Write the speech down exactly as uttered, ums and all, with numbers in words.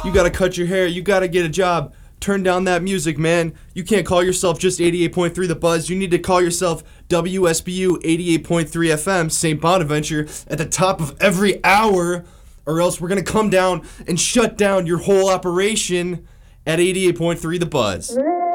You gotta cut your hair. You gotta get a job. Turn down that music, man. You can't call yourself just eighty-eight point three The Buzz. You need to call yourself W S B U eighty-eight point three F M, Saint Bonaventure, at the top of every hour, or else we're going to come down and shut down your whole operation at eighty-eight point three The Buzz.